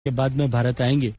के बाद में भारत आएंगे।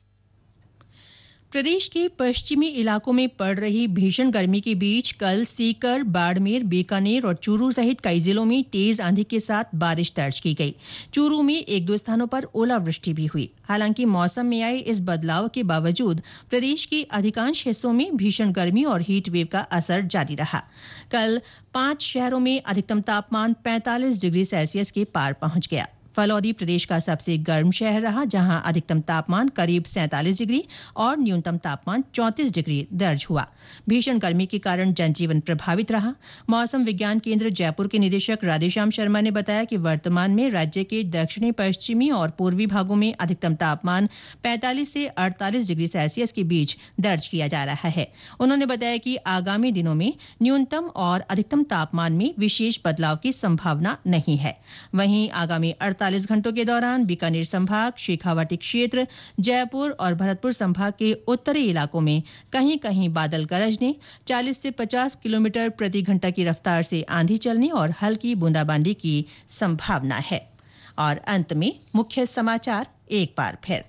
प्रदेश के पश्चिमी इलाकों में पड़ रही भीषण गर्मी के बीच कल सीकर, बाड़मेर, बीकानेर और चूरू सहित कई जिलों में तेज आंधी के साथ बारिश दर्ज की गई। चूरू में एक दो स्थानों पर ओलावृष्टि भी हुई। हालांकि मौसम में आए इस बदलाव के बावजूद प्रदेश के अधिकांश हिस्सों में भीषण गर्मी और हीट वेव का असर जारी रहा। कल 5 शहरों में अधिकतम तापमान 45 डिग्री सेल्सियस के पार पहुंच गया। फलौदी प्रदेश का सबसे गर्म शहर रहा, जहां अधिकतम तापमान करीब 47 डिग्री और न्यूनतम तापमान 34 डिग्री दर्ज हुआ। भीषण गर्मी के कारण जनजीवन प्रभावित रहा। मौसम विज्ञान केंद्र जयपुर के निदेशक राधेश्याम शर्मा ने बताया कि वर्तमान में राज्य के दक्षिणी, पश्चिमी और पूर्वी भागों में अधिकतम तापमान 45 से 48 डिग्री सेल्सियस के बीच दर्ज किया जा रहा है। उन्होंने बताया कि आगामी दिनों में न्यूनतम और अधिकतम तापमान में विशेष बदलाव की संभावना नहीं है। वहीं आगामी 48 घंटों के दौरान बीकानेर संभाग, शेखावाटी क्षेत्र, जयपुर और भरतपुर संभाग के उत्तरी इलाकों में कहीं कहीं बादल गरजने, 40 से 50 किलोमीटर प्रति घंटा की रफ्तार से आंधी चलने और हल्की बूंदाबांदी की संभावना है। और अंत में मुख्य समाचार एक बार फिर।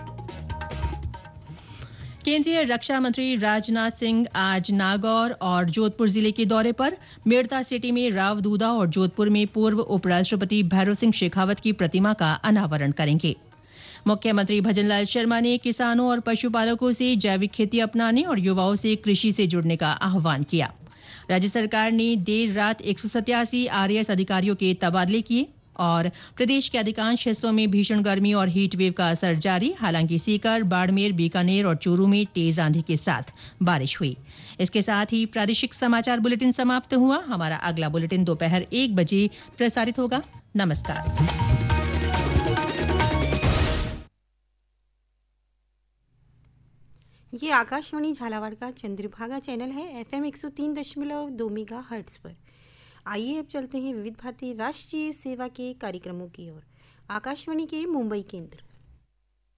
केंद्रीय रक्षा मंत्री राजनाथ सिंह आज नागौर और जोधपुर जिले के दौरे पर मेड़ता सिटी में राव दूदा और जोधपुर में पूर्व उपराष्ट्रपति भैरव सिंह शेखावत की प्रतिमा का अनावरण करेंगे। मुख्यमंत्री भजनलाल शर्मा ने किसानों और पशुपालकों से जैविक खेती अपनाने और युवाओं से कृषि से जुड़ने का आह्वान किया। राज्य सरकार ने देर रात 187 आरएएस अधिकारियों के तबादले किए और प्रदेश के अधिकांश हिस्सों में भीषण गर्मी और हीट वेव का असर जारी। हालांकि सीकर, बाड़मेर, बीकानेर और चूरू में तेज आंधी के साथ बारिश हुई। इसके साथ ही प्रादेशिक समाचार बुलेटिन समाप्त हुआ। हमारा अगला बुलेटिन दोपहर 1 बजे प्रसारित होगा। नमस्कार। ये आकाशवाणी झालावाड़ का चंद्रभागा चैनल है, FM 103.2 मेगाहर्ट्ज पर। आइए अब चलते हैं विविध भारती राष्ट्रीय सेवा के कार्यक्रमों की ओर। आकाशवाणी के मुंबई केंद्र।